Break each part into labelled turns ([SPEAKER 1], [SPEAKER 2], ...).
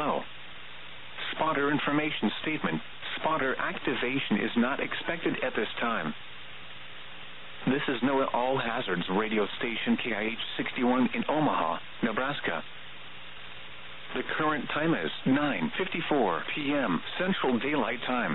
[SPEAKER 1] low. Spotter information statement. Spotter activation is not expected at this time. This is NOAA All Hazards radio station KIH-61 in Omaha, Nebraska. The current time is 9:54 p.m. Central Daylight Time.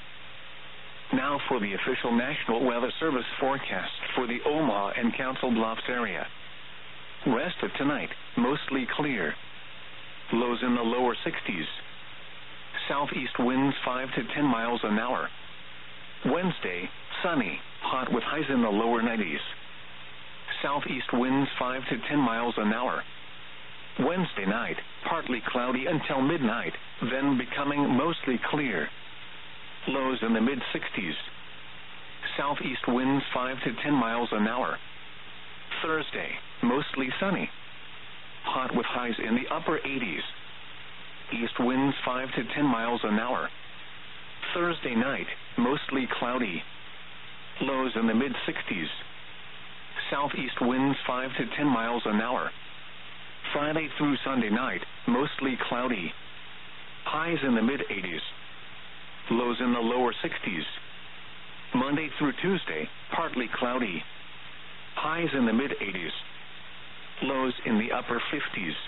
[SPEAKER 1] Now for the official National Weather Service forecast for the Omaha and Council Bluffs area. Rest of tonight, mostly clear. Lows in the lower 60s. Southeast winds 5 to 10 miles an hour. Wednesday, sunny, hot with highs in the lower 90s. Southeast winds 5 to 10 miles an hour. Wednesday night, partly cloudy until midnight, then becoming mostly clear. Lows in the mid-60s. Southeast winds 5 to 10 miles an hour. Thursday, mostly sunny. Hot with highs in the upper 80s. East winds 5 to 10 miles an hour. Thursday night, mostly cloudy. Lows in the mid-60s. Southeast winds 5 to 10 miles an hour. Friday through Sunday night, mostly cloudy. Highs in the mid-80s. Lows in the lower 60s. Monday through Tuesday, partly cloudy. Highs in the mid-80s. Lows in the upper 50s.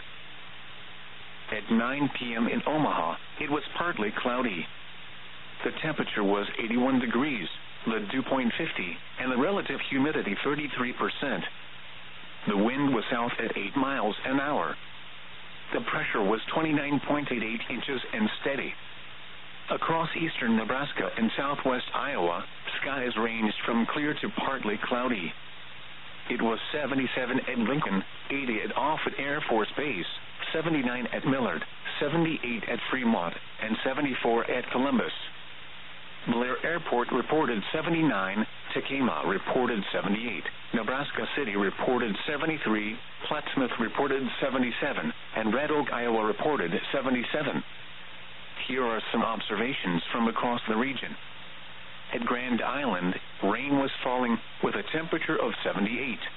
[SPEAKER 1] At 9 p.m. in Omaha, it was partly cloudy. The temperature was 81 degrees, the dew point 50, and the relative humidity 33%. The wind was south at 8 miles an hour. The pressure was 29.88 inches and steady. Across eastern Nebraska and southwest Iowa, skies ranged from clear to partly cloudy. It was 77 at Lincoln, 80 at Offutt Air Force Base, 79 at Millard, 78 at Fremont, and 74 at Columbus. Blair Airport reported 79, Tacoma reported 78, Nebraska City reported 73, Plattsmouth reported 77, and Red Oak, Iowa reported 77. Here are some observations from across the region. At Grand Island, rain was falling with a temperature of 78.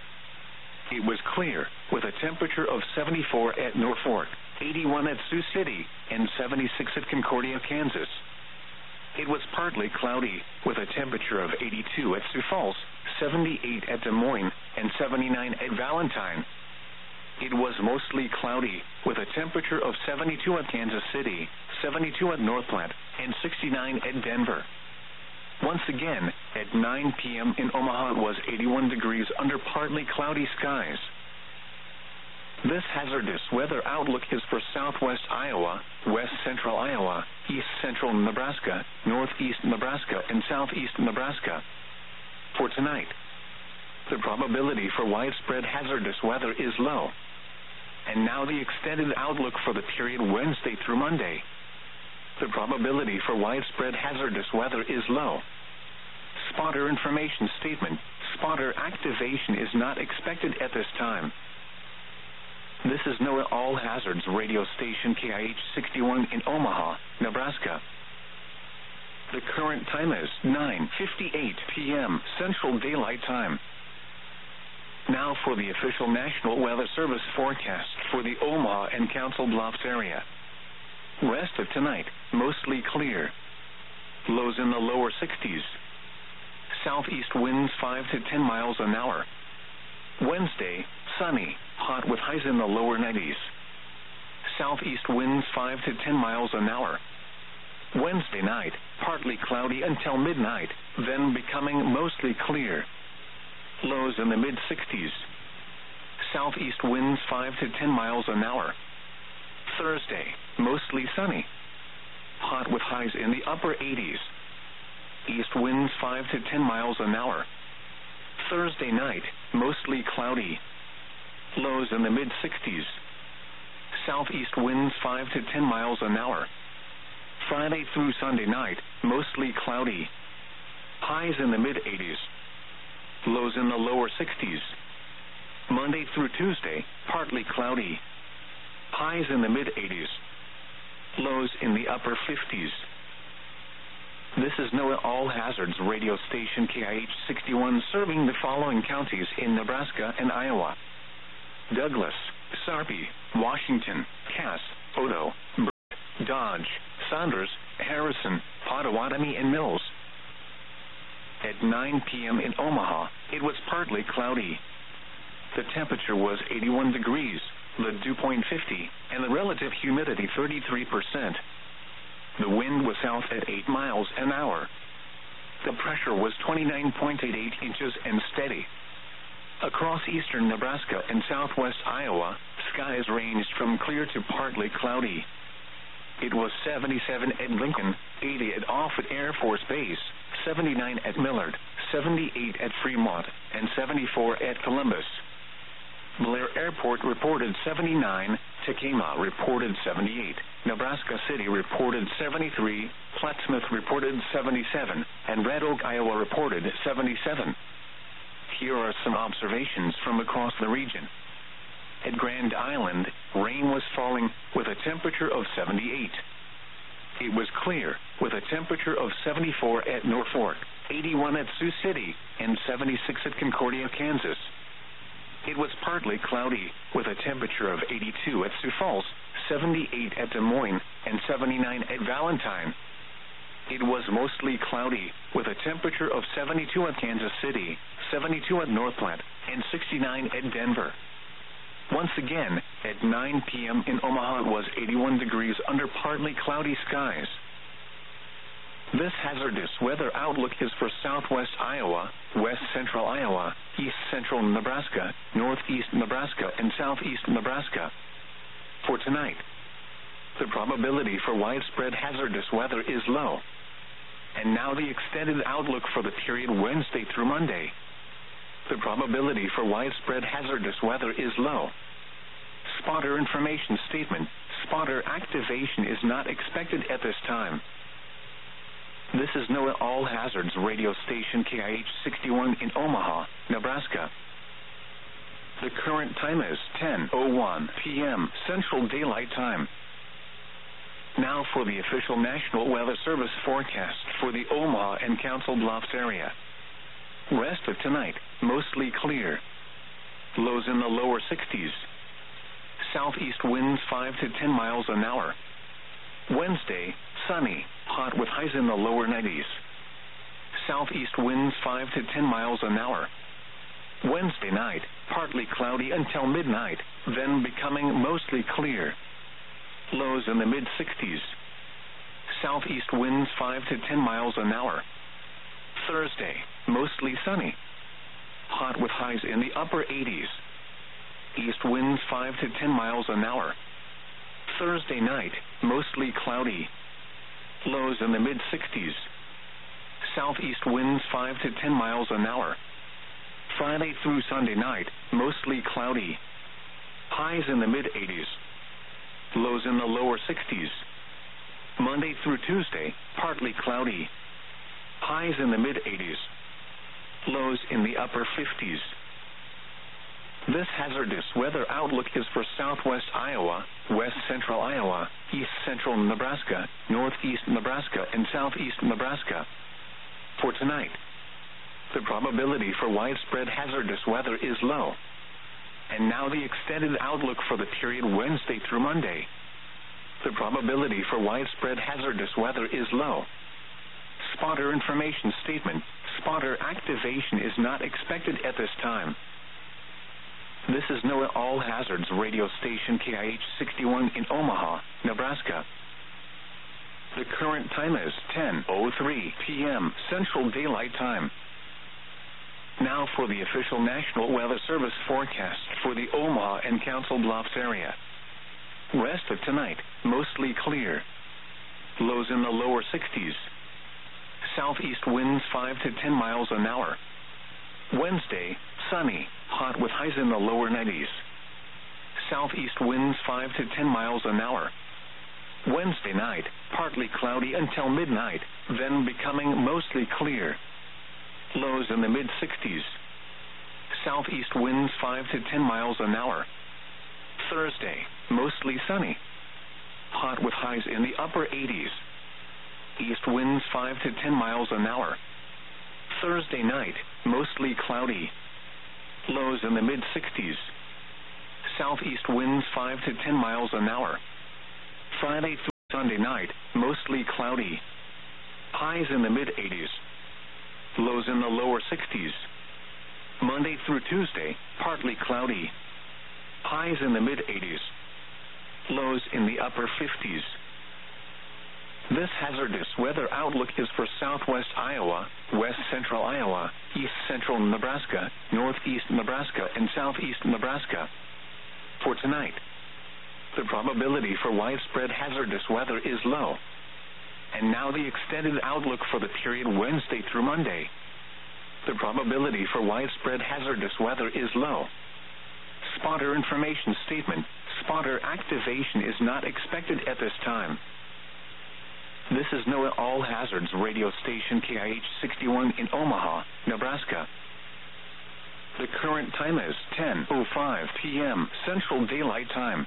[SPEAKER 1] It was clear with a temperature of 74 at Norfolk, 81 at Sioux City, and 76 at Concordia, Kansas. It was partly cloudy with a temperature of 82 at Sioux Falls, 78 at Des Moines, and 79 at Valentine. It was mostly cloudy with a temperature of 72 at Kansas City, 72 at North Platte, and 69 at Denver. Once again, at 9 p.m. in Omaha, it was 81 degrees under partly cloudy skies. This hazardous weather outlook is for southwest Iowa, west central Iowa, east central Nebraska, northeast Nebraska, and southeast Nebraska. For tonight, the probability for widespread hazardous weather is low. And now the extended outlook for the period Wednesday through Monday. The probability for widespread hazardous weather is low. Spotter information statement. Spotter activation is not expected at this time. This is NOAA All Hazards radio station KIH-61 in Omaha, Nebraska. The current time is 9:58 p.m. Central Daylight Time. Now for the official National Weather Service forecast for the Omaha and Council Bluffs area. Rest of tonight, mostly clear. Lows in the lower 60s. Southeast winds 5 to 10 miles an hour. Wednesday, sunny, hot with highs in the lower 90s. Southeast winds 5 to 10 miles an hour. Wednesday night, partly cloudy until midnight, then becoming mostly clear. Lows in the mid-60s. Southeast winds 5 to 10 miles an hour. Thursday, mostly sunny. Hot with highs in the upper 80s. East winds 5 to 10 miles an hour. Thursday night, mostly cloudy. Lows in the mid-60s. Southeast winds 5 to 10 miles an hour. Friday through Sunday night, mostly cloudy. Highs in the mid-80s. Lows in the lower 60s. Monday through Tuesday, partly cloudy. Highs in the mid-80s. Lows in the upper 50s. This is NOAA All Hazards radio station KIH-61 serving the following counties in Nebraska and Iowa: Douglas, Sarpy, Washington, Cass, Odo, Dodge, Saunders, Harrison, Potawatomi, and Mills. At 9 p.m. in Omaha, it was partly cloudy. The temperature was 81 degrees, the dew point 50, and the relative humidity 33%. The wind was south at 8 miles an hour. The pressure was 29.88 inches and steady. Across eastern Nebraska and southwest Iowa, skies ranged from clear to partly cloudy. It was 77 at Lincoln, 80 at Offutt Air Force Base, 79 at Millard, 78 at Fremont, and 74 at Columbus. Blair Airport reported 79, Tekamah reported 78, Nebraska City reported 73, Plattsmouth reported 77, and Red Oak, Iowa reported 77. Here are some observations from across the region. At Grand Island, rain was falling with a temperature of 78. It was clear with a temperature of 74 at Norfolk, 81 at Sioux City, and 76 at Concordia, Kansas. It was partly cloudy with a temperature of 82 at Sioux Falls, 78 at Des Moines, and 79 at Valentine. It was mostly cloudy with a temperature of 72 at Kansas City, 72 at North Platte, and 69 at Denver. Once again, at 9 p.m. in Omaha, it was 81 degrees under partly cloudy skies. This hazardous weather outlook is for southwest Iowa, west central Iowa, east central Nebraska, northeast Nebraska, and southeast Nebraska. For tonight, the probability for widespread hazardous weather is low. And now the extended outlook for the period Wednesday through Monday. The probability for widespread hazardous weather is low. Spotter information statement. Spotter activation is not expected at this time. This is NOAA All Hazards radio station KIH 61 in Omaha, Nebraska. The current time is 10:01 p.m. Central Daylight Time. Now for the official National Weather Service forecast for the Omaha and Council Bluffs area. Rest of tonight, mostly clear. Lows in the lower 60s. Southeast winds 5 to 10 miles an hour. Wednesday, sunny, hot with highs in the lower 90s. Southeast winds 5 to 10 miles an hour. Wednesday night, partly cloudy until midnight, then becoming mostly clear. Lows in the mid-60s. Southeast winds 5 to 10 miles an hour. Thursday, mostly sunny. Hot with highs in the upper 80s. East winds 5 to 10 miles an hour. Thursday night, mostly cloudy. Lows in the mid-60s. Southeast winds 5 to 10 miles an hour. Friday through Sunday night, mostly cloudy. Highs in the mid-80s. Lows in the lower 60s. Monday through Tuesday, partly cloudy. Highs in the mid-80s. Lows in the upper 50s. This hazardous weather outlook is for southwest Iowa, west central Iowa, east central Nebraska, northeast Nebraska, and southeast Nebraska. For tonight, the probability for widespread hazardous weather is low. And now the extended outlook for the period Wednesday through Monday. The probability for widespread hazardous weather is low. Spotter information statement. Spotter activation is not expected at this time. This is NOAA All Hazards radio station KIH 61 in Omaha, Nebraska. The current time is 10:03 p.m. Central Daylight Time. Now for the official National Weather Service forecast for the Omaha and Council Bluffs area. Rest of tonight, mostly clear. Lows in the lower 60s. Southeast winds 5 to 10 miles an hour. Wednesday, sunny, hot with highs in the lower 90s. Southeast winds 5 to 10 miles an hour. Wednesday night, partly cloudy until midnight, then becoming mostly clear. Lows in the mid-60s. Southeast winds 5 to 10 miles an hour. Thursday, mostly sunny. Hot with highs in the upper 80s. East winds 5 to 10 miles an hour. Thursday night, mostly cloudy. Lows in the mid-60s. Southeast winds 5 to 10 miles an hour. Friday through Sunday night, mostly cloudy. Highs in the mid-80s. Lows in the lower 60s. Monday through Tuesday, partly cloudy. Highs in the mid-80s. Lows in the upper 50s. This hazardous weather outlook is for southwest Iowa, west central Iowa, east central Nebraska, northeast Nebraska, and southeast Nebraska. For tonight, the probability for widespread hazardous weather is low. And now the extended outlook for the period Wednesday through Monday. The probability for widespread hazardous weather is low. Spotter information statement. Spotter activation is not expected at this time. This is NOAA All Hazards radio station KIH 61 in Omaha, Nebraska. The current time is 10:05 p.m. Central Daylight Time.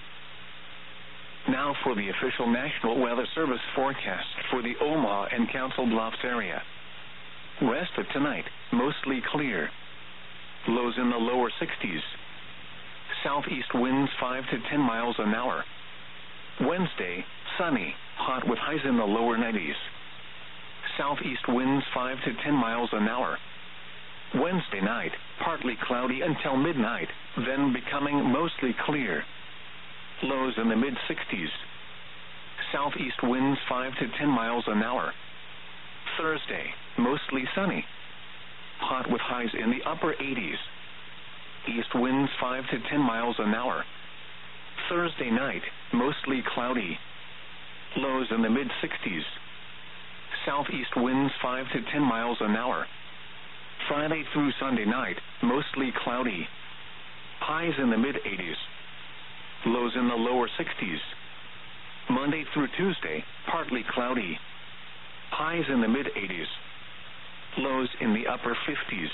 [SPEAKER 1] Now for the official National Weather Service forecast for the Omaha and Council Bluffs area. Rest of tonight, mostly clear. Lows in the lower 60s. Southeast winds 5 to 10 miles an hour. Wednesday, sunny, hot with highs in the lower 90s. Southeast winds 5 to 10 miles an hour. Wednesday night, partly cloudy until midnight, then becoming mostly clear. Lows in the mid-60s. Southeast winds 5 to 10 miles an hour. Thursday, mostly sunny. Hot with highs in the upper 80s. East winds 5 to 10 miles an hour. Thursday night, mostly cloudy. Lows in the mid-60s. Southeast winds 5 to 10 miles an hour. Friday through Sunday night, mostly cloudy. Highs in the mid-80s. Lows in the lower 60s. Monday through Tuesday, partly cloudy. Highs in the mid-80s. Lows in the upper 50s.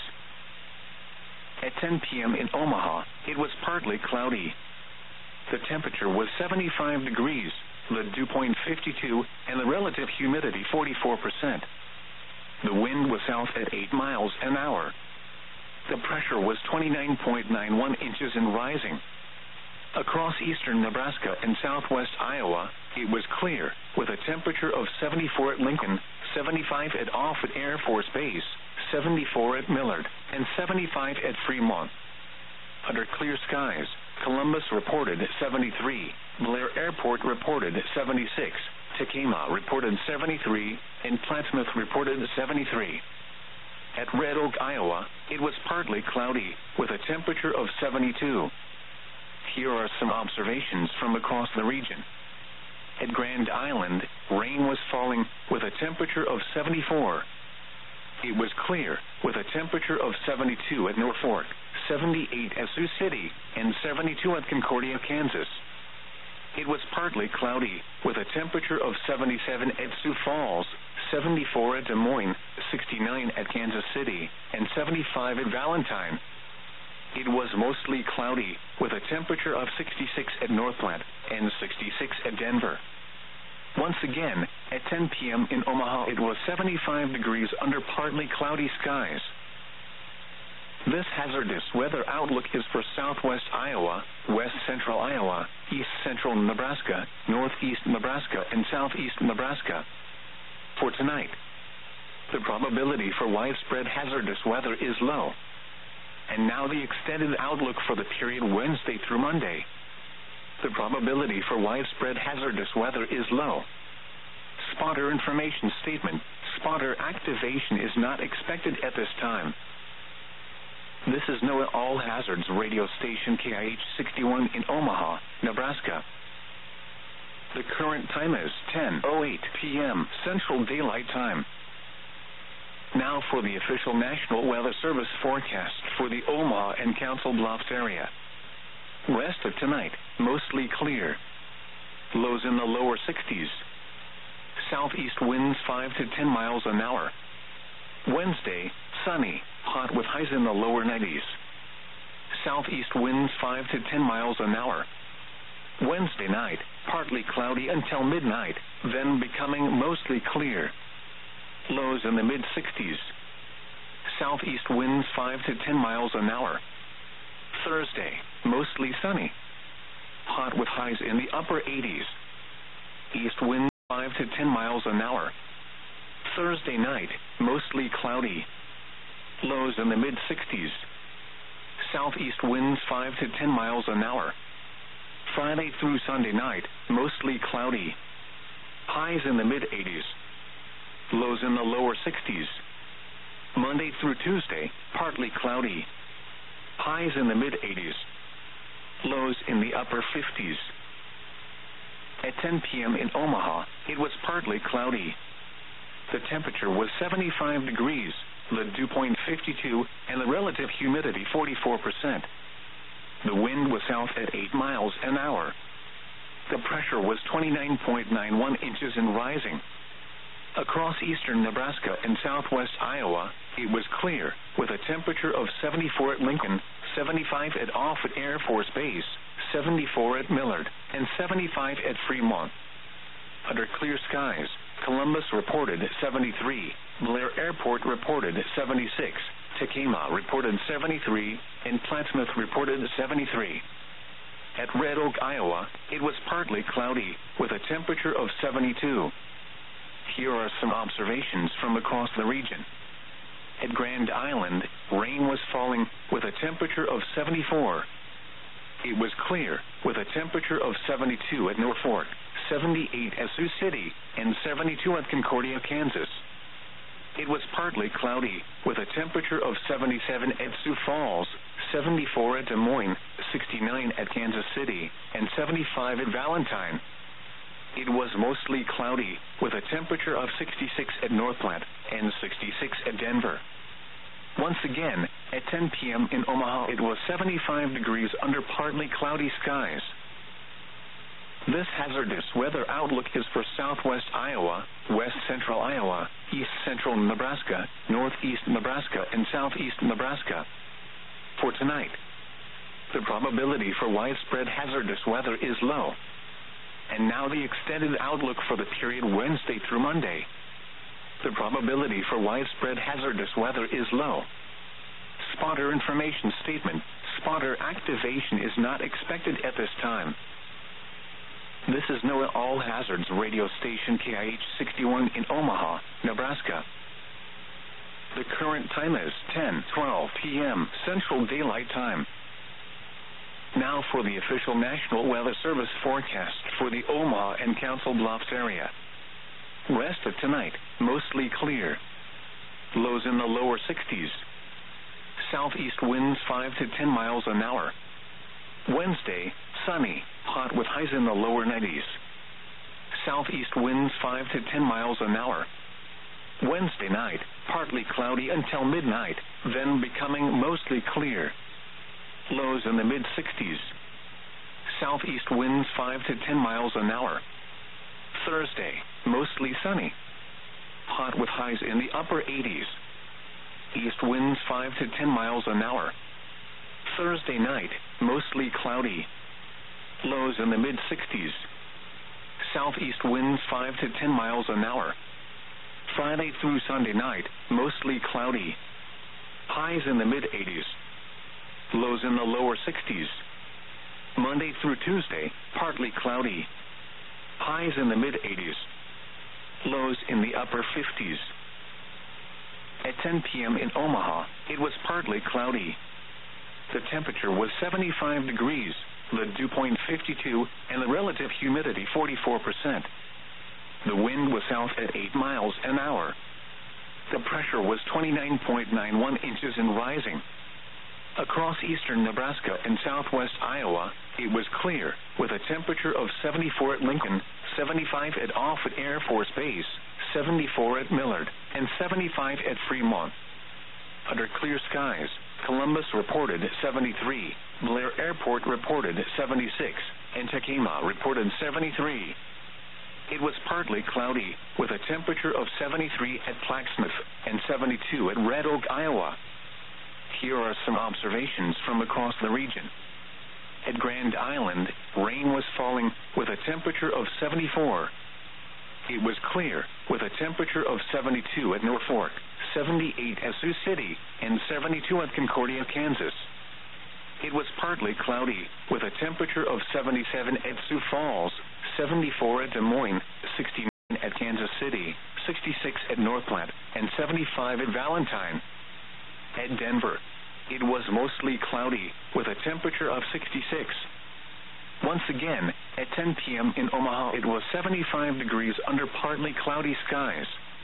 [SPEAKER 1] At 10 p.m. in Omaha, it was partly cloudy. The temperature was 75 degrees, the dew point 52, and the relative humidity 44%. The wind was south at 8 miles an hour. The pressure was 29.91 inches and rising. Across eastern Nebraska and southwest Iowa, it was clear, with a temperature of 74 at Lincoln, 75 at Offutt Air Force Base, 74 at Millard, and 75 at Fremont. Under clear skies, Columbus reported 73, Blair Airport reported 76, Tacoma reported 73, and Plattsmouth reported 73. At Red Oak, Iowa, it was partly cloudy, with a temperature of 72. Here are some observations from across the region. At Grand Island, rain was falling, with a temperature of 74. It was clear, with a temperature of 72 at Norfolk, 78 at Sioux City, and 72 at Concordia, Kansas. It was partly cloudy, with a temperature of 77 at Sioux Falls, 74 at Des Moines, 69 at Kansas City, and 75 at Valentine. It was mostly cloudy, with a temperature of 66 at North Platte and 66 at Denver. Once again, at 10 p.m. in Omaha, it was 75 degrees under partly cloudy skies. This hazardous weather outlook is for southwest Iowa, west central Iowa, east central Nebraska, northeast Nebraska, and southeast Nebraska. For tonight, the probability for widespread hazardous weather is low. And now the extended outlook for the period Wednesday through Monday. The probability for widespread hazardous weather is low. Spotter information statement. Spotter activation is not expected at this time. This is NOAA All Hazards radio station KIH 61 in Omaha, Nebraska. The current time is 10:08 p.m. Central Daylight Time. Now for the official National Weather Service forecast for the Omaha and Council Bluffs area. Rest of tonight, mostly clear. Lows in the lower 60s. Southeast winds 5 to 10 miles an hour. Wednesday, sunny, hot with highs in the lower 90s. Southeast winds 5 to 10 miles an hour. Wednesday night, partly cloudy until midnight, then becoming mostly clear. Lows in the mid-60s. Southeast winds 5 to 10 miles an hour. Thursday, mostly sunny. Hot with highs in the upper 80s. East winds 5 to 10 miles an hour. Thursday night, mostly cloudy. Lows in the mid-60s. Southeast winds 5 to 10 miles an hour. Friday through Sunday night, mostly cloudy. Highs in the mid-80s. Lows in the lower 60s. Monday through Tuesday, partly cloudy. Highs in the mid-80s. Lows in the upper 50s. At 10 p.m. in Omaha, it was partly cloudy. The temperature was 75 degrees, the dew point 52, and the relative humidity 44%. The wind was south at 8 miles an hour. The pressure was 29.91 inches and rising. Across eastern Nebraska and southwest Iowa, it was clear, with a temperature of 74 at Lincoln, 75 at Offutt Air Force Base, 74 at Millard, and 75 at Fremont. Under clear skies, Columbus reported 73, Blair Airport reported 76, Tekamah reported 73, and Plattsmouth reported 73. At Red Oak, Iowa, it was partly cloudy, with a temperature of 72. Here are some observations from across the region. At Grand Island, rain was falling, with a temperature of 74. It was clear, with a temperature of 72 at Norfolk, 78 at Sioux City, and 72 at Concordia, Kansas. It was partly cloudy, with a temperature of 77 at Sioux Falls, 74 at Des Moines, 69 at Kansas City, and 75 at Valentine. It was mostly cloudy, with a temperature of 66 at North Platte and 66 at Denver. Once again, at 10 p.m. in Omaha, it was 75 degrees under partly cloudy skies. This hazardous weather outlook is for southwest Iowa, west central Iowa, east central Nebraska, northeast Nebraska, and southeast Nebraska. For tonight, the probability for widespread hazardous weather is low. And now the extended outlook for the period Wednesday through Monday. The probability for widespread hazardous weather is low. Spotter information statement. Spotter activation is not expected at this time. This is NOAA All Hazards radio station KIH 61 in Omaha, Nebraska. The current time is 10:12 p.m. Central Daylight Time. Now for the official National Weather Service forecast for the Omaha and Council Bluffs area. Rest of tonight, mostly clear. Lows in the lower 60s. Southeast winds 5 to 10 miles an hour. Wednesday, sunny, hot with highs in the lower 90s. Southeast winds 5 to 10 miles an hour. Wednesday night, partly cloudy until midnight, then becoming mostly clear. Lows in the mid-60s. Southeast winds 5 to 10 miles an hour. Thursday, mostly sunny. Hot with highs in the upper 80s. East winds 5 to 10 miles an hour. Thursday night, mostly cloudy. Lows in the mid-60s. Southeast winds 5 to 10 miles an hour. Friday through Sunday night, mostly cloudy. Highs in the mid-80s. Lows in the lower 60s. Monday through Tuesday, partly cloudy. Highs in the mid-80s. Lows in the upper 50s. At 10 p.m. in Omaha, it was partly cloudy. The temperature was 75 degrees, the dew point 52, and the relative humidity 44%. The wind was south at 8 miles an hour. The pressure was 29.91 inches and rising. Across eastern Nebraska and southwest Iowa, it was clear, with a temperature of 74 at Lincoln, 75 at Offutt Air Force Base, 74 at Millard, and 75 at Fremont. Under clear skies, Columbus reported 73, Blair Airport reported 76, and Tekamah reported 73. It was partly cloudy, with a temperature of 73 at Plattsmouth and 72 at Red Oak, Iowa. Here are some observations from across the region. At Grand Island, rain was falling, with a temperature of 74. It was clear, with a temperature of 72 at Norfolk, 78 at Sioux City, and 72 at Concordia, Kansas. It was partly cloudy, with a temperature of 77 at Sioux Falls, 74 at Des Moines, 69 City, 66 at North Platte, and 75 at Valentine. At Denver, it was mostly cloudy, with a temperature of 66. Once again, at 10 p.m. in Omaha, it was 75 degrees under partly cloudy skies.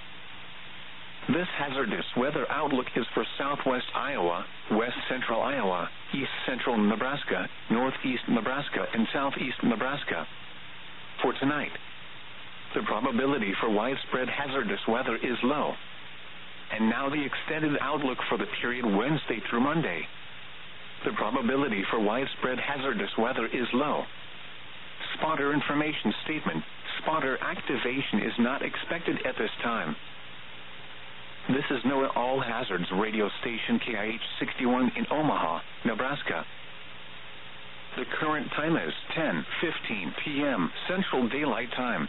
[SPEAKER 1] This hazardous weather outlook is for southwest Iowa, west central Iowa, east central Nebraska, northeast Nebraska, and southeast Nebraska. For tonight, the probability for widespread hazardous weather is low. And now the extended outlook for the period Wednesday through Monday. The probability for widespread hazardous weather is low. Spotter information statement. Spotter activation is not expected at this time. This is NOAA All Hazards radio station KIH 61 in Omaha, Nebraska. The current time is 10:15 p.m. Central Daylight Time.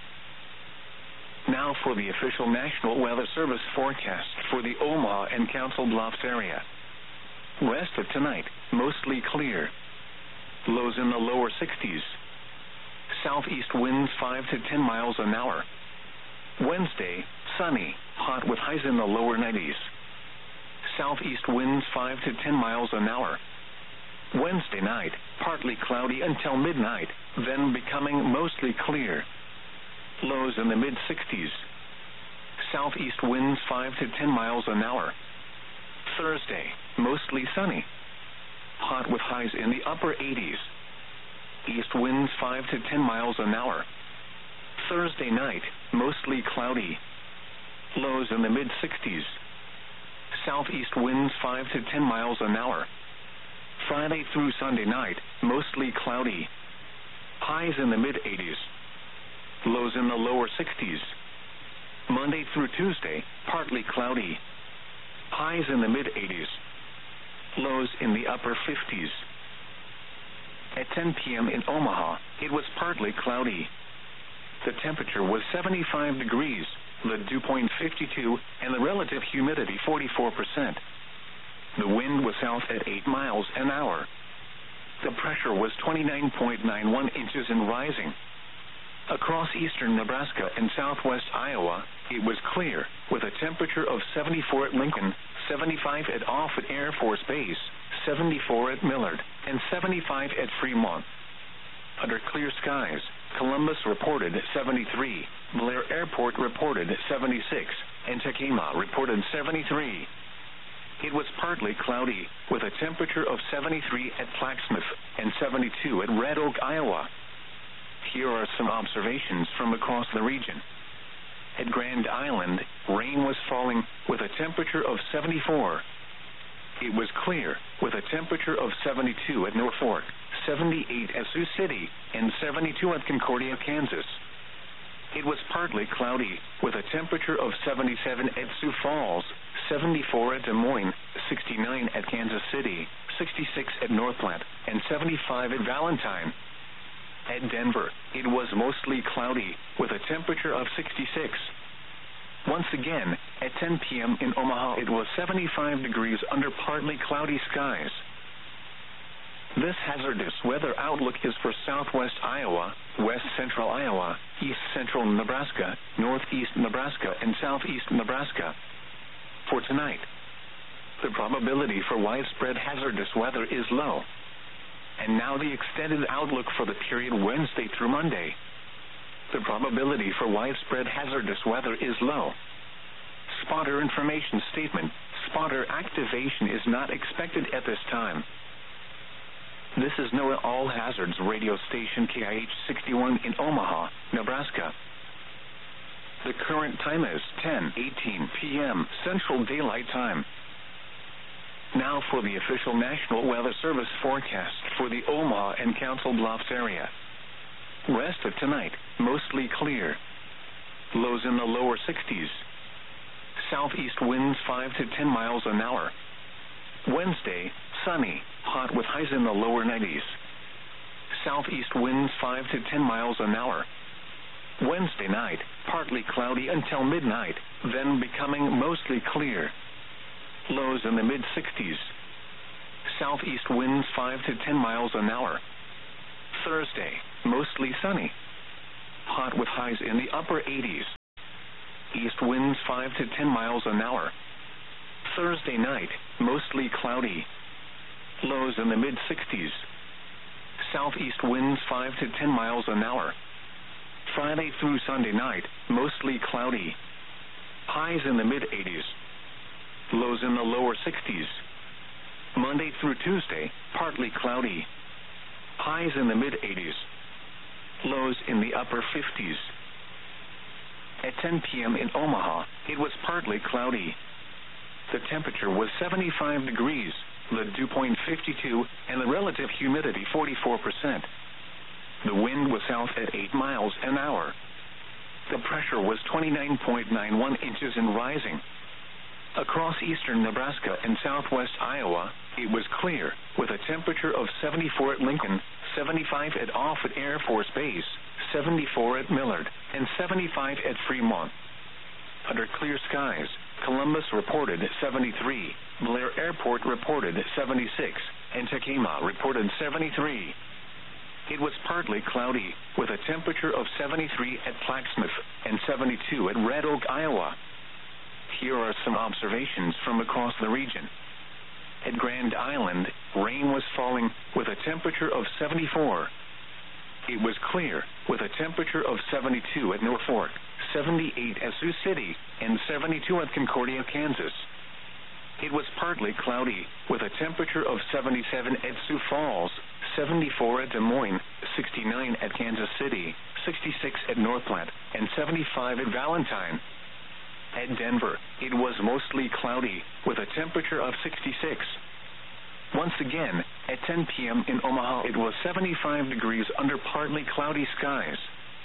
[SPEAKER 1] Now for the official National Weather Service forecast for the Omaha and Council Bluffs area. Rest of tonight, mostly clear. Lows in the lower 60s. Southeast winds 5 to 10 miles an hour. Wednesday, sunny, hot with highs in the lower 90s. Southeast winds 5 to 10 miles an hour. Wednesday night, partly cloudy until midnight, then becoming mostly clear. Lows in the mid-60s. Southeast winds 5 to 10 miles an hour. Thursday, mostly sunny. Hot with highs in the upper 80s. East winds 5 to 10 miles an hour. Thursday night, mostly cloudy. Lows in the mid-60s. Southeast winds 5 to 10 miles an hour. Friday through Sunday night, mostly cloudy. Highs in the mid-80s. Lows in the lower 60s. Monday through Tuesday, partly cloudy. Highs in the mid-80s. Lows in the upper 50s. At 10 p.m. in Omaha, it was partly cloudy. The temperature was 75 degrees, the dew point 52, and the relative humidity 44%. The wind was south at 8 miles an hour. The pressure was 29.91 inches and rising. Across eastern Nebraska and southwest Iowa, it was clear, with a temperature of 74 at Lincoln, 75 at Offutt Air Force Base, 74 at Millard, and 75 at Fremont. Under clear skies, Columbus reported 73, Blair Airport reported 76, and Tacoma reported 73. It was partly cloudy, with a temperature of 73 at Plaquemine and 72 at Red Oak, Iowa. Here are some observations from across the region. At Grand Island, rain was falling with a temperature of 74. It was clear, with a temperature of 72 at Norfolk, 78 at Sioux City, and 72 at Concordia, Kansas. It was partly cloudy, with a temperature of 77 at Sioux Falls, 74 at Des Moines, 69 at Kansas City, 66 at North Platte, and 75 at Valentine. At Denver, it was mostly cloudy, with a temperature of 66. Once again, at 10 p.m. in Omaha, it was 75 degrees under partly cloudy skies. This hazardous weather outlook is for southwest Iowa, west central Iowa, east central Nebraska, northeast Nebraska, and southeast Nebraska. For tonight, the probability for widespread hazardous weather is low. And now the extended outlook for the period Wednesday through Monday. The probability for widespread hazardous weather is low. Spotter information statement. Spotter activation is not expected at this time. This is NOAA All Hazards radio station KIH 61 in Omaha, Nebraska. The current time is 10:18 p.m. Central Daylight Time. Now for the official National Weather Service forecast for the Omaha and Council Bluffs area. Rest of tonight, mostly clear. Lows in the lower 60s. Southeast winds 5 to 10 miles an hour. Wednesday, sunny, hot with highs in the lower 90s. Southeast winds 5 to 10 miles an hour. Wednesday night, partly cloudy until midnight, then becoming mostly clear. Lows in the mid-60s. Southeast winds 5 to 10 miles an hour. Thursday, mostly sunny. Hot with highs in the upper 80s. southeast winds 5 to 10 miles an hour. Thursday night, mostly cloudy. Lows in the mid-60s. Southeast winds 5 to 10 miles an hour. Friday through Sunday night, mostly cloudy. Highs in the mid-80s. Lows in the lower 60s. Monday through Tuesday, partly cloudy. Highs in the mid-80s. Lows in the upper 50s. At 10 p.m. in Omaha, it was partly cloudy. The temperature was 75 degrees, the dew point 52, and the relative humidity 44%. The wind was south at 8 miles an hour. The pressure was 29.91 inches and rising. Across eastern Nebraska and southwest Iowa, it was clear, with a temperature of 74 at Lincoln, 75 at Offutt Air Force Base, 74 at Millard, and 75 at Fremont. Under clear skies, Columbus reported 73, Blair Airport reported 76, and Tekamah reported 73. It was partly cloudy, with a temperature of 73 at Plaquemine and 72 at Red Oak, Iowa. Here are some observations from across the region. At Grand Island, rain was falling, with a temperature of 74. It was clear, with a temperature of 72 at Norfolk, 78 at Sioux City, and 72 at Concordia, Kansas. It was partly cloudy, with a temperature of 77 at Sioux Falls, 74 at Des Moines, 69 at Kansas City, 66 at North Platte, and 75 at Valentine. At Denver, it was mostly cloudy, with a temperature of 66. Once again, at 10 p.m. in Omaha, it was 75 degrees under partly cloudy skies.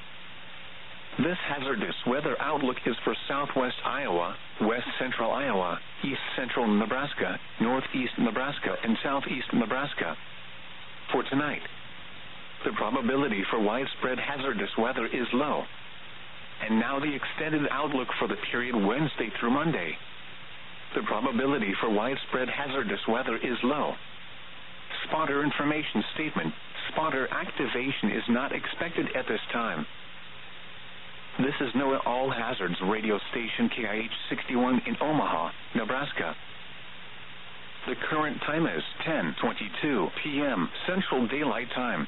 [SPEAKER 1] This hazardous weather outlook is for southwest Iowa, west central Iowa, east central Nebraska, northeast Nebraska, and southeast Nebraska. For tonight, the probability for widespread hazardous weather is low. And now the extended outlook for the period Wednesday through Monday. The probability for widespread hazardous weather is low. Spotter information statement. Spotter activation is not expected at this time. This is NOAA All Hazards radio station KIH 61 in Omaha, Nebraska. The current time is 10:22 p.m. Central Daylight Time.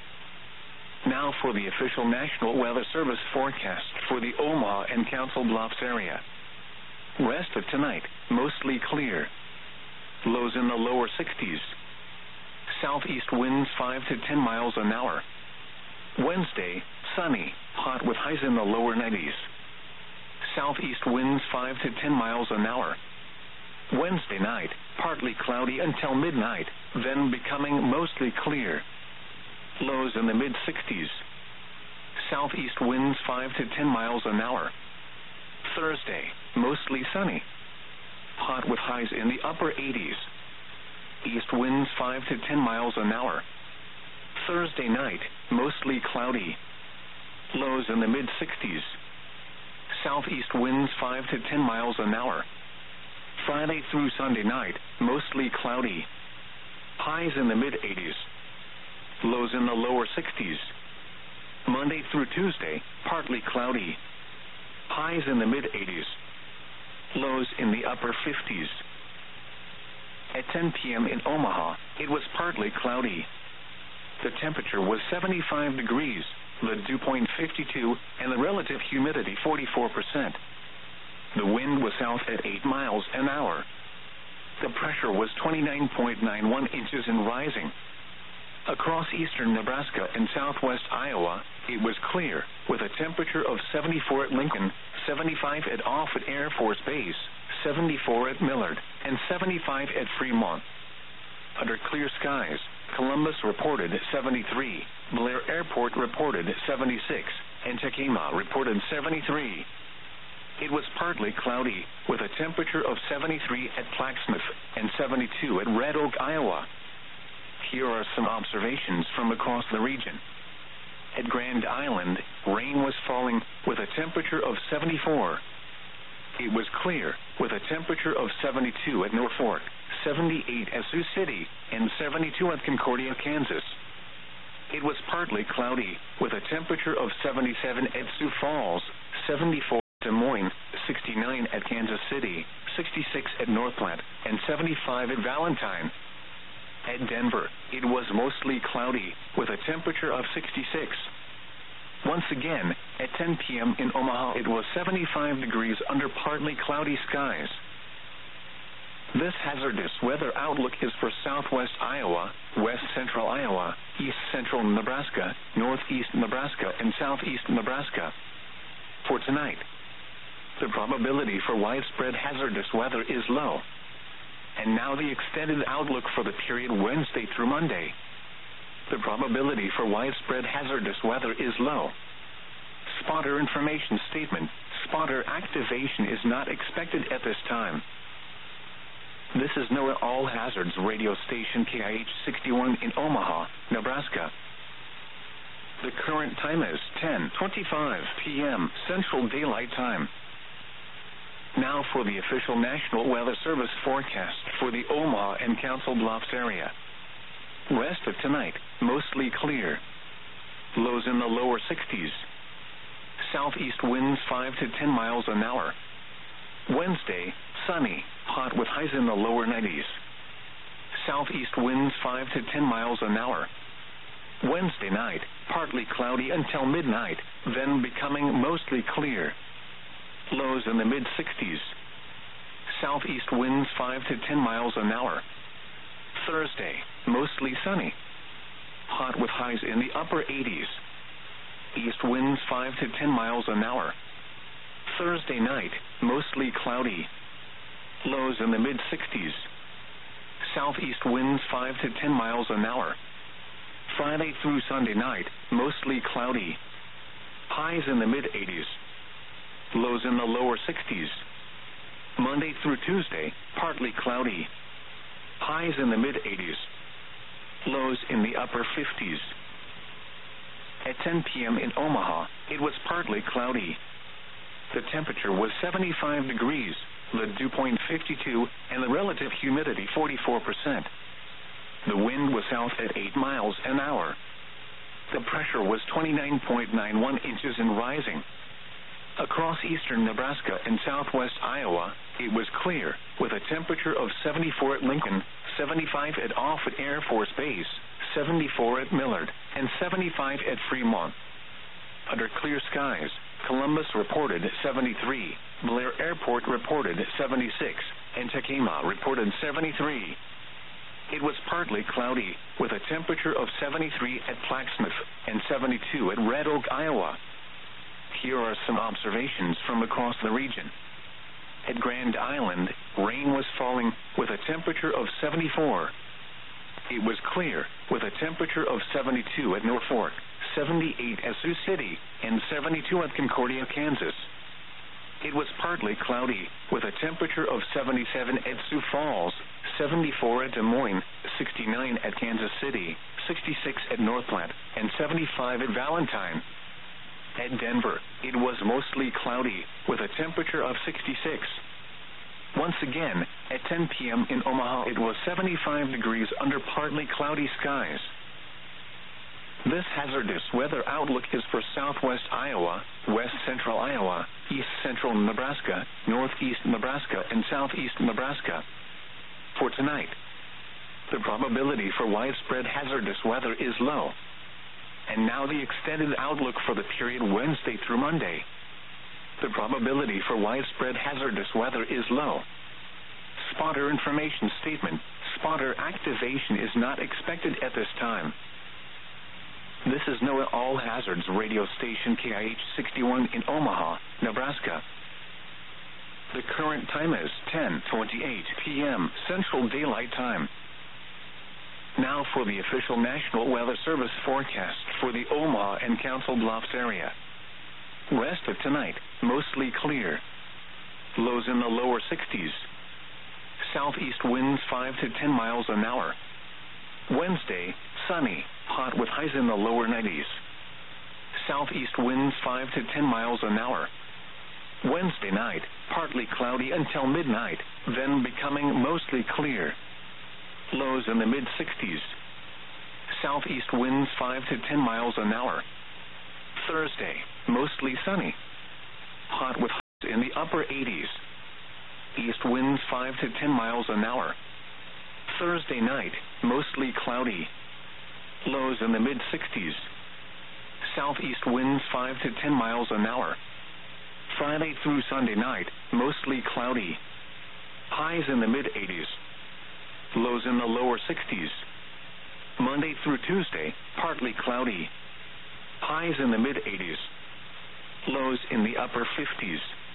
[SPEAKER 1] Now for the official National Weather Service forecast for the Omaha and Council Bluffs area. Rest of tonight, mostly clear. Lows in the lower 60s. Southeast winds 5 to 10 miles an hour. Wednesday, sunny, hot with highs in the lower 90s. Southeast winds 5 to 10 miles an hour. Wednesday night, partly cloudy until midnight, then becoming mostly clear. Lows in the mid-60s. Southeast winds 5 to 10 miles an hour. Thursday, mostly sunny. Hot with highs in the upper 80s. East winds 5 to 10 miles an hour. Thursday night, mostly cloudy. Lows in the mid-60s. Southeast winds 5 to 10 miles an hour. Friday through Sunday night, mostly cloudy. Highs in the mid-80s. Lows in the lower 60s. Monday through Tuesday, partly cloudy. Highs in the mid-80s. Lows in the upper 50s. At 10 p.m. in Omaha, it was partly cloudy. The temperature was 75 degrees, the dew point 52, and the relative humidity 44%. The wind was south at 8 miles an hour. The pressure was 29.91 inches and rising. Across eastern Nebraska and southwest Iowa, it was clear, with a temperature of 74 at Lincoln, 75 at Offutt Air Force Base, 74 at Millard, and 75 at Fremont. Under clear skies, Columbus reported 73, Blair Airport reported 76, and Tekamah reported 73. It was partly cloudy, with a temperature of 73 at Plaquemine and 72 at Red Oak, Iowa. Here are some observations from across the region. At Grand Island, rain was falling, with a temperature of 74. It was clear, with a temperature of 72 at Norfolk, 78 at Sioux City, and 72 at Concordia, Kansas. It was partly cloudy, with a temperature of 77 at Sioux Falls, 74 at Des Moines, 69 at Kansas City, 66 at North Platte, and 75 at Valentine. At Denver, it was mostly cloudy, with a temperature of 66. Once again, at 10 p.m. in Omaha, it was 75 degrees under partly cloudy skies. This hazardous weather outlook is for southwest Iowa, west central Iowa, east central Nebraska, northeast Nebraska, and southeast Nebraska. For tonight, the probability for widespread hazardous weather is low. And now the extended outlook for the period Wednesday through Monday. The probability for widespread hazardous weather is low. Spotter information statement. Spotter activation is not expected at this time. This is NOAA All Hazards radio station KIH 61 in Omaha, Nebraska. The current time is 10:25 p.m. Central Daylight Time. Now for the official National Weather Service forecast for the Omaha and Council Bluffs area. Rest of tonight, mostly clear. Lows in the lower 60s. Southeast winds 5 to 10 miles an hour. Wednesday, sunny, hot with highs in the lower 90s. Southeast winds 5 to 10 miles an hour. Wednesday night, partly cloudy until midnight, then becoming mostly clear. Lows in the mid-60s. Southeast winds 5 to 10 miles an hour. Thursday, mostly sunny. Hot with highs in the upper 80s. East winds 5 to 10 miles an hour. Thursday night, mostly cloudy. Lows in the mid-60s. Southeast winds 5 to 10 miles an hour. Friday through Sunday night, mostly cloudy. Highs in the mid-80s. Lows in the lower 60s. Monday through Tuesday, partly cloudy. Highs in the mid-80s. Lows in the upper 50s. At 10 p.m. in Omaha, it was partly cloudy. The temperature was 75 degrees, the dew point 52, and the relative humidity 44%. The wind was south at 8 miles an hour. The pressure was 29.91 inches and rising. Across eastern Nebraska and southwest Iowa, it was clear, with a temperature of 74 at Lincoln, 75 at Offutt Air Force Base, 74 at Millard, and 75 at Fremont. Under clear skies, Columbus reported 73, Blair Airport reported 76, and Tekamah reported 73. It was partly cloudy, with a temperature of 73 at Plaquemine and 72 at Red Oak, Iowa. Here are some observations from across the region. At Grand Island, rain was falling, with a temperature of 74. It was clear, with a temperature of 72 at Norfolk, 78 at Sioux City, and 72 at Concordia, Kansas. It was partly cloudy, with a temperature of 77 at Sioux Falls, 74 at Des Moines, 69 at Kansas City, 66 at North Platte, and 75 at Valentine. At Denver, it was mostly cloudy, with a temperature of 66. Once again, at 10 p.m. in Omaha, it was 75 degrees under partly cloudy skies. This hazardous weather outlook is for southwest Iowa, west central Iowa, east central Nebraska, northeast Nebraska, and southeast Nebraska. For tonight, the probability for widespread hazardous weather is low. And now the extended outlook for the period Wednesday through Monday. The probability for widespread hazardous weather is low. Spotter information statement. Spotter activation is not expected at this time. This is NOAA All Hazards radio station KIH 61 in Omaha, Nebraska. The current time is 10:28 p.m. Central Daylight Time. Now for the official National Weather Service forecast for the Omaha and Council Bluffs area. Rest of tonight, mostly clear. Lows in the lower 60s. Southeast winds 5 to 10 miles an hour. Wednesday, sunny, hot with highs in the lower 90s. Southeast winds 5 to 10 miles an hour. Wednesday night, partly cloudy until midnight, then becoming mostly clear. Lows in the mid-60s. Southeast winds 5 to 10 miles an hour. Thursday, mostly sunny. Hot with highs in the upper 80s. East winds 5 to 10 miles an hour. Thursday night, mostly cloudy. Lows in the mid-60s. Southeast winds 5 to 10 miles an hour. Friday through Sunday night, mostly cloudy. Highs in the mid-80s. Lows in the lower 60s. Monday through Tuesday, partly cloudy. Highs in the mid-80s. Lows in the upper 50s.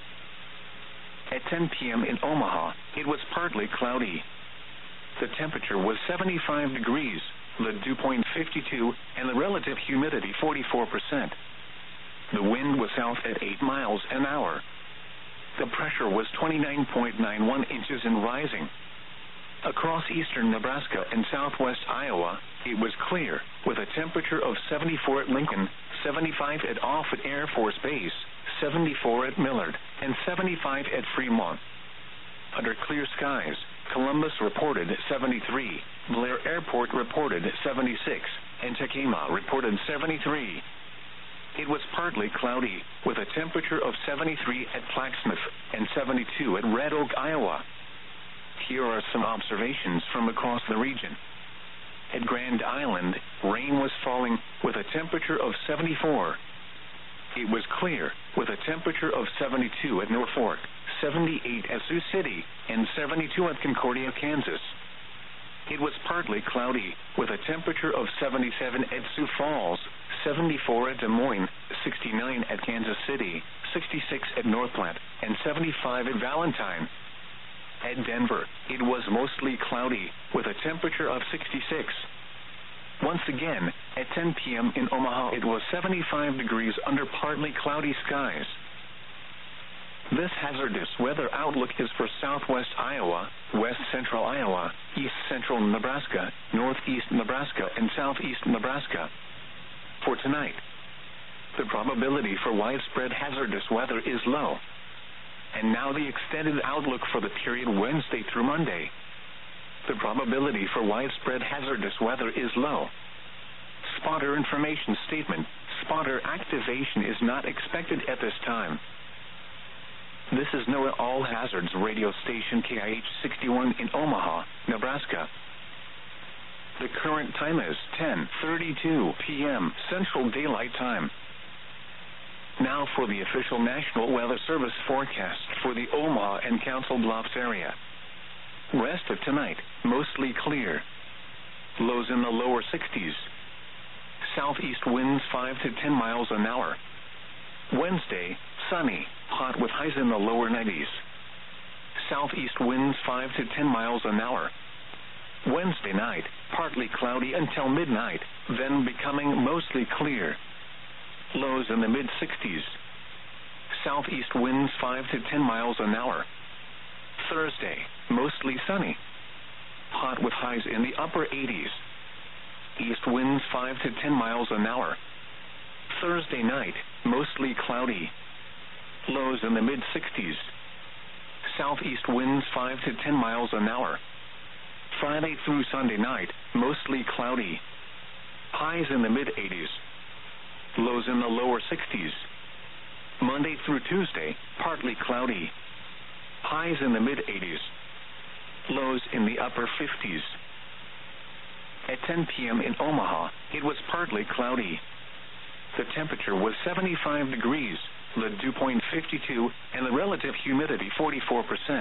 [SPEAKER 1] At 10 p.m. in Omaha, it was partly cloudy. The temperature was 75 degrees, the dew point 52, and the relative humidity 44%. The wind was south at 8 miles an hour. The pressure was 29.91 inches and rising. Across eastern Nebraska and southwest Iowa, it was clear, with a temperature of 74 at Lincoln, 75 at Offutt Air Force Base, 74 at Millard, and 75 at Fremont. Under clear skies, Columbus reported 73, Blair Airport reported 76, and Tekamah reported 73. It was partly cloudy, with a temperature of 73 at Plaquemine and 72 at Red Oak, Iowa. Here are some observations from across the region. At Grand Island, rain was falling, with a temperature of 74. It was clear, with a temperature of 72 at Norfolk, 78 at Sioux City, and 72 at Concordia, Kansas. It was partly cloudy, with a temperature of 77 at Sioux Falls, 74 at Des Moines, 69 at Kansas City, 66 at North Platte, and 75 at Valentine. At Denver, it was mostly cloudy, with a temperature of 66. Once again, at 10 p.m. in Omaha, it was 75 degrees under partly cloudy skies. This hazardous weather outlook is for southwest Iowa, west central Iowa, east central Nebraska, northeast Nebraska, and southeast Nebraska. For tonight, the probability for widespread hazardous weather is low. And now the extended outlook for the period Wednesday through Monday. The probability for widespread hazardous weather is low. Spotter information statement. Spotter activation is not expected at this time. This is NOAA All Hazards radio station KIH 61 in Omaha, Nebraska. The current time is 10:32 p.m. Central Daylight Time. Now for the official National Weather Service forecast for the Omaha and Council Bluffs area. Rest of tonight, mostly clear. Lows in the lower 60s. Southeast winds 5 to 10 miles an hour. Wednesday, sunny, hot with highs in the lower 90s. Southeast winds 5 to 10 miles an hour. Wednesday night, partly cloudy until midnight, then becoming mostly clear. Lows in the mid-60s. Southeast winds 5 to 10 miles an hour. Thursday, mostly sunny. Hot with highs in the upper 80s. East winds 5 to 10 miles an hour. Thursday night, mostly cloudy. Lows in the mid-60s. Southeast winds 5 to 10 miles an hour. Friday through Sunday night, mostly cloudy. Highs in the mid-80s. Lows in the lower 60s. Monday through Tuesday, partly cloudy. Highs in the mid-80s. Lows in the upper 50s. At 10 p.m. in Omaha, it was partly cloudy. The temperature was 75 degrees, the dew point 52, and the relative humidity 44%.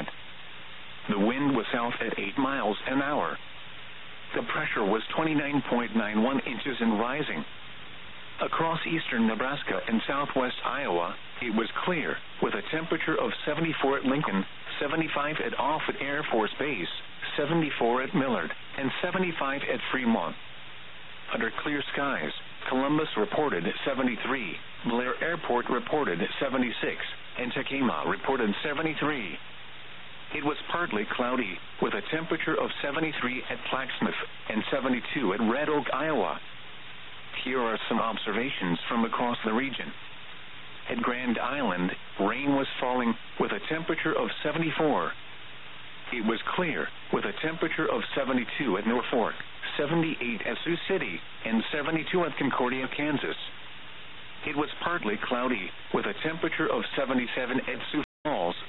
[SPEAKER 1] The wind was south at 8 miles an hour. The pressure was 29.91 inches and rising. Across eastern Nebraska and southwest Iowa, it was clear, with a temperature of 74 at Lincoln, 75 at Offutt Air Force Base, 74 at Millard, and 75 at Fremont. Under clear skies, Columbus reported 73, Blair Airport reported 76, and Tekamah reported 73. It was partly cloudy, with a temperature of 73 at Plaquemine and 72 at Red Oak, Iowa. Here are some observations from across the region. At Grand Island, rain was falling, with a temperature of 74. It was clear, with a temperature of 72 at Norfolk, 78 at Sioux City, and 72 at Concordia, Kansas. It was partly cloudy, with a temperature of 77 at Sioux Falls,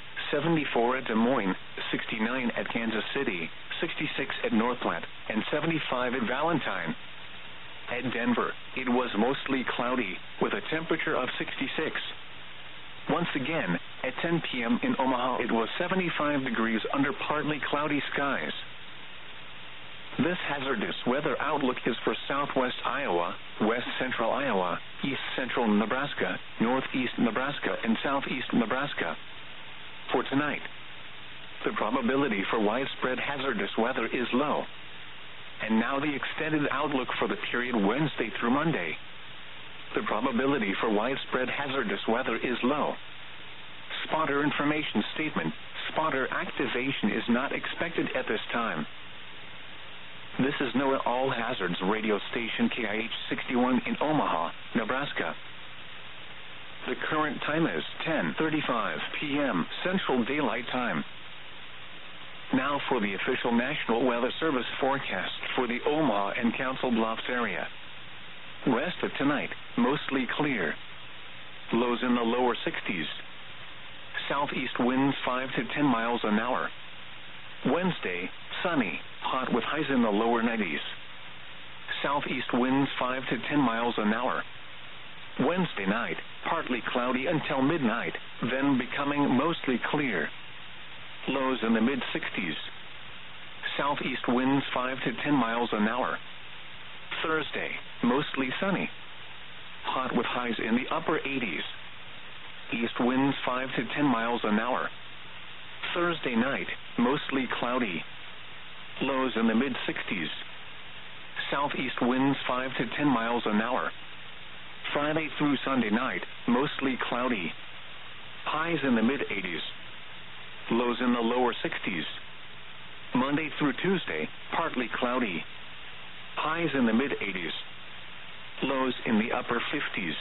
[SPEAKER 1] 74 at Des Moines, 69 at Kansas City, 66 at North Platte, and 75 at Valentine. At Denver, it was mostly cloudy, with a temperature of 66. Once again, at 10 p.m. in Omaha, it was 75 degrees under partly cloudy skies. This hazardous weather outlook is for southwest Iowa, west central Iowa, east central Nebraska, northeast Nebraska, and southeast Nebraska. For tonight, the probability for widespread hazardous weather is low. And now the extended outlook for the period Wednesday through Monday. The probability for widespread hazardous weather is low. Spotter information statement. Spotter activation is not expected at this time. This is NOAA All Hazards radio station KIH 61 in Omaha, Nebraska. The current time is 10:35 p.m. Central Daylight Time. Now for the official National Weather Service forecast for the Omaha and Council Bluffs area. Rest of tonight, mostly clear. Lows in the lower 60s. Southeast winds 5 to 10 miles an hour. Wednesday, sunny, hot with highs in the lower 90s. Southeast winds 5 to 10 miles an hour. Wednesday night, partly cloudy until midnight, then becoming mostly clear. Lows in the mid-60s. Southeast winds 5 to 10 miles an hour. Thursday, mostly sunny. Hot with highs in the upper 80s. East winds 5 to 10 miles an hour. Thursday night, mostly cloudy. Lows in the mid-60s. Southeast winds 5 to 10 miles an hour. Friday through Sunday night, mostly cloudy. Highs in the mid-80s. Lows in the lower 60s. Monday through Tuesday, partly cloudy. Highs in the mid-80s. Lows in the upper 50s.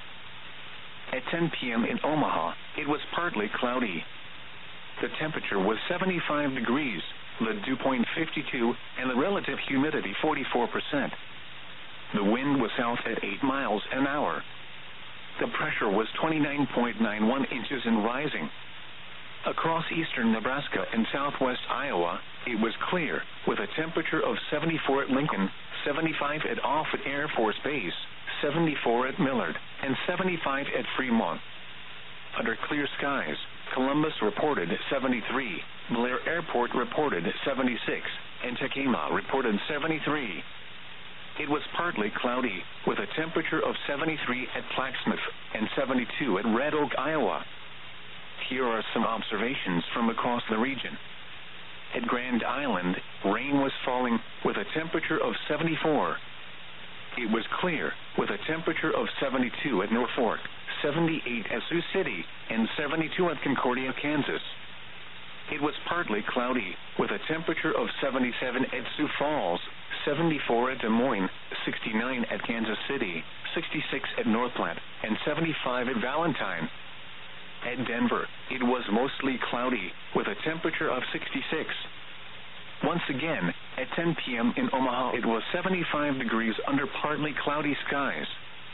[SPEAKER 1] At 10 p.m. in Omaha, it was partly cloudy. The temperature was 75 degrees, the dew point 52, and the relative humidity 44%. The wind was south at 8 miles an hour. The pressure was 29.91 inches and rising. Across eastern Nebraska and southwest Iowa, it was clear, with a temperature of 74 at Lincoln, 75 at Offutt Air Force Base, 74 at Millard, and 75 at Fremont. Under clear skies, Columbus reported 73, Blair Airport reported 76, and Tacoma reported 73. It was partly cloudy, with a temperature of 73 at Plaquemine and 72 at Red Oak, Iowa. Here are some observations from across the region. At Grand Island, rain was falling with a temperature of 74. It was clear, with a temperature of 72 at Norfolk, 78 at Sioux City, and 72 at Concordia, Kansas. It was partly cloudy, with a temperature of 77 at Sioux Falls, 74 at Des Moines, 69 at Kansas City, 66 at North Platte, and 75 at Valentine. At Denver, it was mostly cloudy, with a temperature of 66. Once again, at 10 p.m. in Omaha, it was 75 degrees under partly cloudy skies.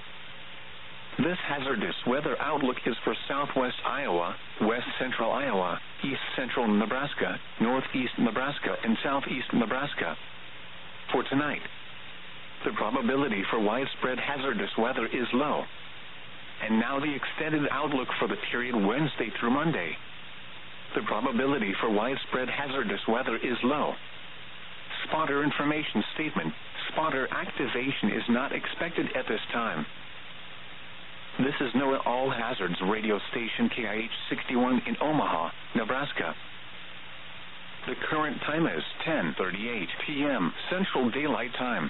[SPEAKER 1] This hazardous weather outlook is for southwest Iowa, west central Iowa, east central Nebraska, northeast Nebraska, and southeast Nebraska. For tonight, the probability for widespread hazardous weather is low. And now the extended outlook for the period Wednesday through Monday. The probability for widespread hazardous weather is low. Spotter information statement. Spotter activation is not expected at this time. This is NOAA All Hazards radio station KIH 61 in Omaha, Nebraska. The current time is 10:38 p.m. Central Daylight Time.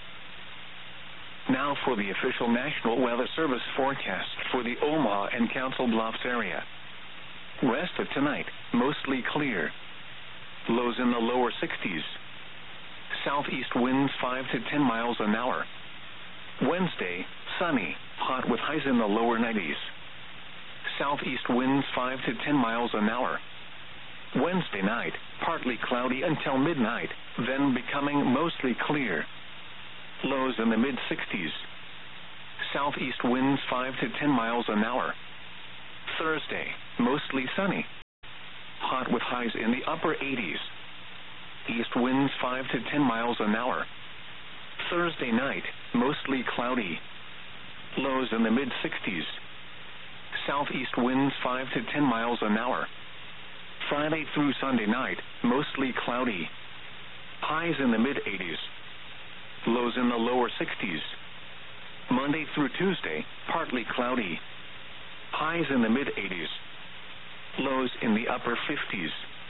[SPEAKER 1] Now for the official National Weather Service forecast for the Omaha and Council Bluffs area. Rest of tonight, mostly clear. Lows in the lower 60s. Southeast winds 5 to 10 miles an hour. Wednesday, sunny, hot with highs in the lower 90s. Southeast winds 5 to 10 miles an hour. Wednesday night, partly cloudy until midnight, then becoming mostly clear. Lows in the mid-60s. Southeast winds 5 to 10 miles an hour. Thursday, mostly sunny. Hot hot with highs in the upper 80s. East winds 5 to 10 miles an hour. Thursday night, mostly cloudy. Lows in the mid-60s. Southeast winds 5 to 10 miles an hour. Friday through Sunday night, mostly cloudy. Highs in the mid-80s. Lows in the lower 60s. Monday through Tuesday, partly cloudy. Highs in the mid-80s. Lows in the upper 50s.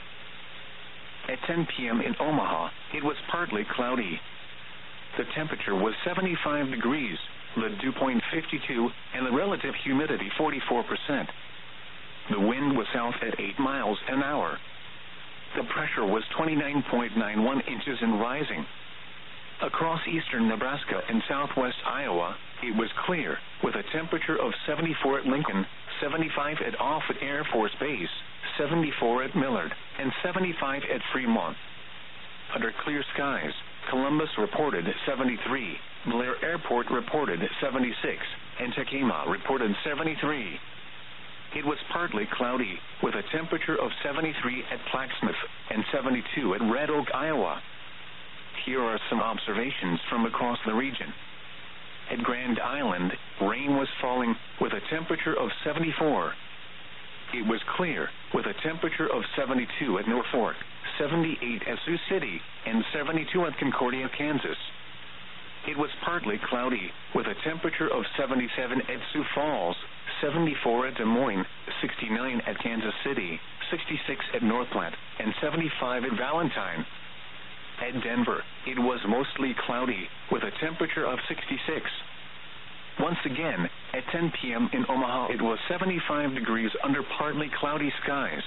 [SPEAKER 1] At 10 p.m. in Omaha, it was partly cloudy. The temperature was 75 degrees, the dew point 52, and the relative humidity 44%. The wind was south at 8 miles an hour. The pressure was 29.91 inches and rising. Across eastern Nebraska and southwest Iowa, it was clear, with a temperature of 74 at Lincoln, 75 at Offutt Air Force Base, 74 at Millard, and 75 at Fremont. Under clear skies, Columbus reported 73, Blair Airport reported 76, and Tekamah reported 73. It was partly cloudy, with a temperature of 73 at Plaxmouth and 72 at Red Oak, Iowa. Here are some observations from across the region. At Grand Island, rain was falling, with a temperature of 74. It was clear, with a temperature of 72 at Norfolk, 78 at Sioux City, and 72 at Concordia, Kansas. It was partly cloudy, with a temperature of 77 at Sioux Falls, 74 at Des Moines, 69 at Kansas City, 66 at North Platte, and 75 at Valentine. At Denver, it was mostly cloudy, with a temperature of 66. Once again, at 10 p.m. in Omaha, it was 75 degrees under partly cloudy skies.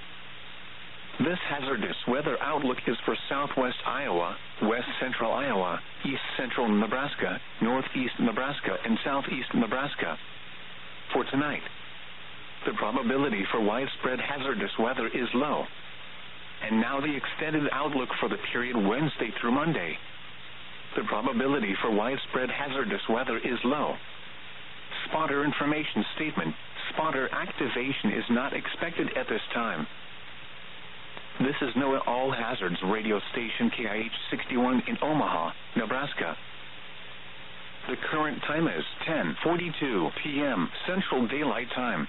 [SPEAKER 1] This hazardous weather outlook is for southwest Iowa, west central Iowa, east central Nebraska, northeast Nebraska, and southeast Nebraska. For tonight, the probability for widespread hazardous weather is low. And now the extended outlook for the period Wednesday through Monday. The probability for widespread hazardous weather is low. Spotter information statement. Spotter activation is not expected at this time. This is NOAA All Hazards radio station KIH 61 in Omaha, Nebraska. The current time is 10:42 p.m. Central Daylight Time.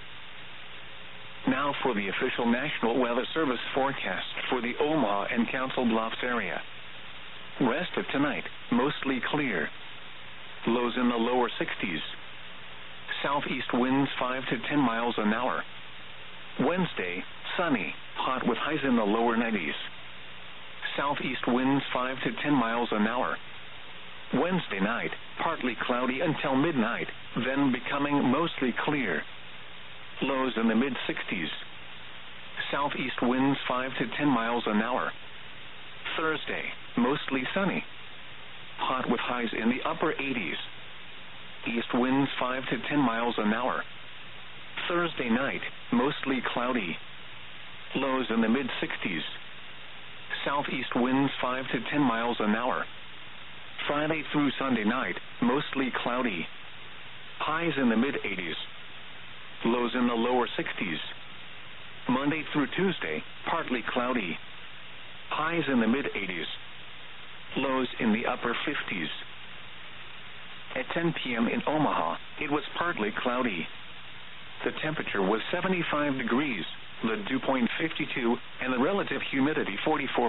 [SPEAKER 1] Now for the official National Weather Service forecast for the Omaha and Council Bluffs area. Rest of tonight, mostly clear. Lows in the lower 60s. Southeast winds 5 to 10 miles an hour. Wednesday, sunny, hot with highs in the lower 90s. Southeast winds 5 to 10 miles an hour. Wednesday night, partly cloudy until midnight, then becoming mostly clear. Lows in the mid-60s. Southeast winds 5 to 10 miles an hour. Thursday, mostly sunny. Hot with highs in the upper 80s. East winds 5 to 10 miles an hour. Thursday night, mostly cloudy. Lows in the mid-60s. Southeast winds 5 to 10 miles an hour. Friday through Sunday night, mostly cloudy. Highs in the mid-80s. Lows in the lower 60s. Monday through Tuesday, partly cloudy. Highs in the mid-80s. Lows in the upper 50s. At 10 p.m. in Omaha, it was partly cloudy. The temperature was 75 degrees, the dew point 52, and the relative humidity 44%.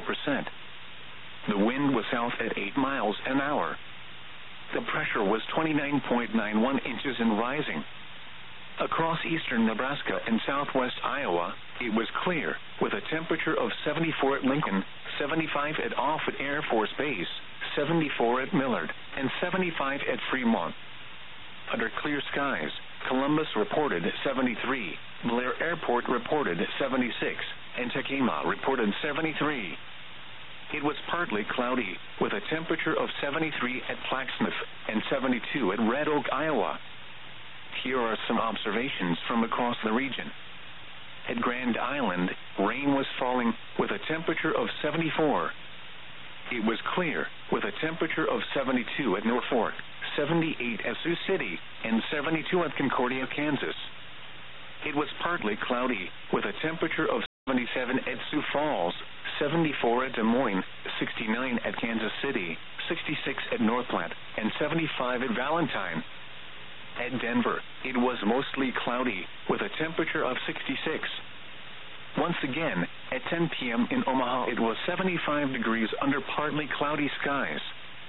[SPEAKER 1] The wind was south at 8 miles an hour. The pressure was 29.91 inches and rising. Across eastern Nebraska and southwest Iowa, it was clear, with a temperature of 74 at Lincoln, 75 at Offutt Air Force Base, 74 at Millard, and 75 at Fremont. Under clear skies, Columbus reported 73, Blair Airport reported 76, and Tekamah reported 73. It was partly cloudy, with a temperature of 73 at Plaxmouth and 72 at Red Oak, Iowa. Here are some observations from across the region. At Grand Island, rain was falling, with a temperature of 74. It was clear, with a temperature of 72 at Norfolk, 78 at Sioux City, and 72 at Concordia, Kansas. It was partly cloudy, with a temperature of 77 77 at Sioux Falls, 74 at Des Moines, 69 at Kansas City, 66 at North Platte, and 75 at Valentine. At Denver, it was mostly cloudy, with a temperature of 66. Once again, at 10 p.m. in Omaha, it was 75 degrees under partly cloudy skies.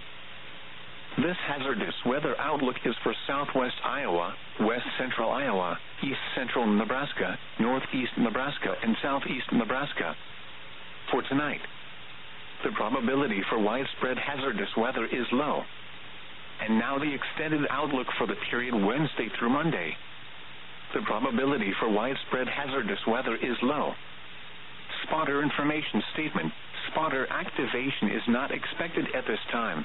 [SPEAKER 1] This hazardous weather outlook is for southwest Iowa, west central Iowa, east central Nebraska, northeast Nebraska, and southeast Nebraska. For tonight, the probability for widespread hazardous weather is low. And now the extended outlook for the period Wednesday through Monday. The probability for widespread hazardous weather is low. Spotter information statement. Spotter activation is not expected at this time.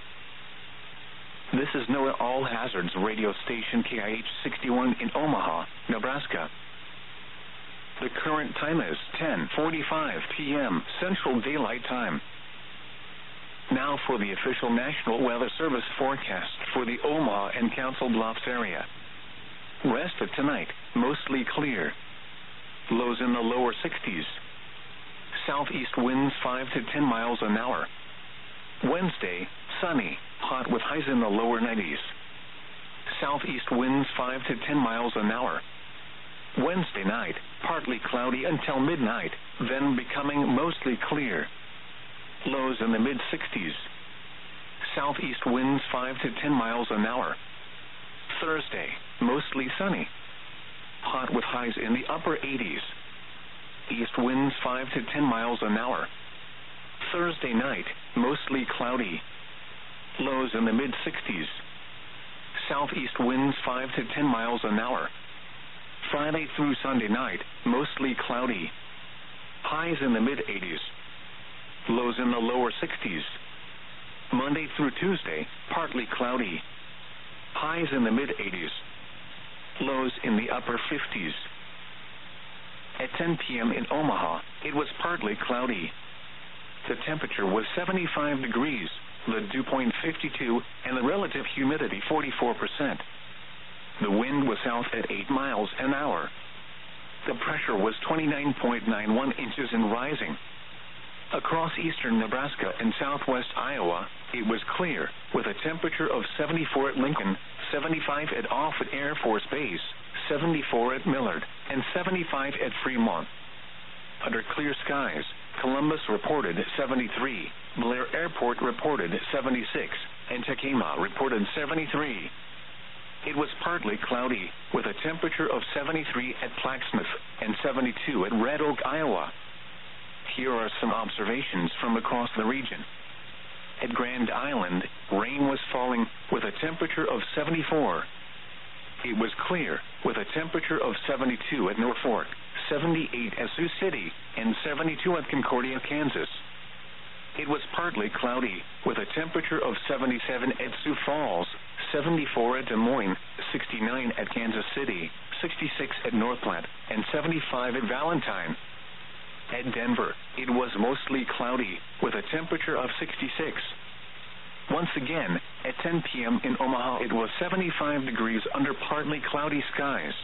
[SPEAKER 1] This is NOAA All Hazards radio station KIH 61 in Omaha, Nebraska. The current time is 10:45 p.m. Central Daylight Time. Now for the official National Weather Service forecast for the Omaha and Council Bluffs area. Rest of tonight, mostly clear. Lows in the lower 60s. Southeast winds 5 to 10 miles an hour. Wednesday, sunny, hot with highs in the lower 90s. Southeast winds 5 to 10 miles an hour. Wednesday night, partly cloudy until midnight, then becoming mostly clear. Lows in the mid-60s. Southeast winds 5 to 10 miles an hour. Thursday, mostly sunny. Hot with highs in the upper 80s. East winds 5 to 10 miles an hour. Thursday night, mostly cloudy. Lows in the mid-60s. Southeast winds 5 to 10 miles an hour. Friday through Sunday night, mostly cloudy. Highs in the mid-80s. Lows in the lower 60s. Monday through Tuesday, partly cloudy. Highs in the mid-80s. Lows in the upper 50s. At 10 p.m. in Omaha, it was partly cloudy. The temperature was 75 degrees, the dew point 52, and the relative humidity 44%. The wind was south at 8 miles an hour. The pressure was 29.91 inches and rising. Across eastern Nebraska and southwest Iowa, it was clear, with a temperature of 74 at Lincoln, 75 at Offutt Air Force Base, 74 at Millard, and 75 at Fremont. Under clear skies, Columbus reported 73, Blair Airport reported 76, and Tekamah reported 73. It was partly cloudy, with a temperature of 73 at Plaquemine and 72 at Red Oak, Iowa. Here are some observations from across the region. At Grand Island, rain was falling with a temperature of 74. It was clear, with a temperature of 72 at Norfolk, 78 at Sioux City, and 72 at Concordia, Kansas. It was partly cloudy, with a temperature of 77 at Sioux Falls, 74 at Des Moines, 69 at Kansas City, 66 at North Platte, and 75 at Valentine. At Denver, it was mostly cloudy, with a temperature of 66. Once again, at 10 p.m. in Omaha, it was 75 degrees under partly cloudy skies.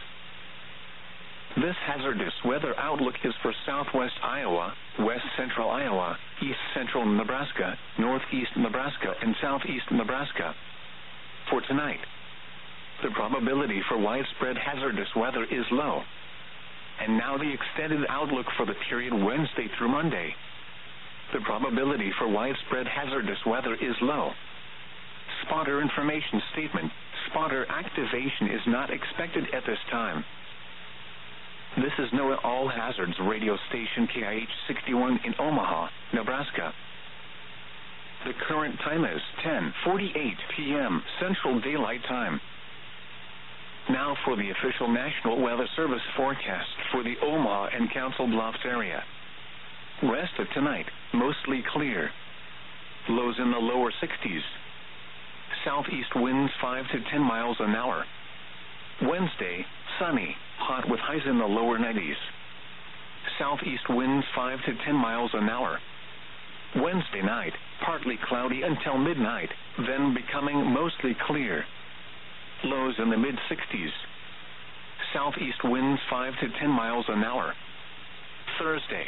[SPEAKER 1] This hazardous weather outlook is for southwest Iowa, west central Iowa, east central Nebraska, northeast Nebraska, and southeast Nebraska. For tonight, the probability for widespread hazardous weather is low. And now the extended outlook for the period Wednesday through Monday. The probability for widespread hazardous weather is low. Spotter information statement. Spotter activation is not expected at this time. This is NOAA All Hazards radio station KIH 61 in Omaha, Nebraska. The current time is 10:48 p.m. Central Daylight Time. Now for the official National Weather Service forecast for the Omaha and Council Bluffs area. Rest of tonight, mostly clear. Lows in the lower 60s. Southeast winds 5 to 10 miles an hour. Wednesday, sunny, hot with highs in the lower 90s. Southeast winds 5 to 10 miles an hour. Wednesday night, partly cloudy until midnight, then becoming mostly clear. Lows in the mid-60s. Southeast winds 5 to 10 miles an hour. Thursday,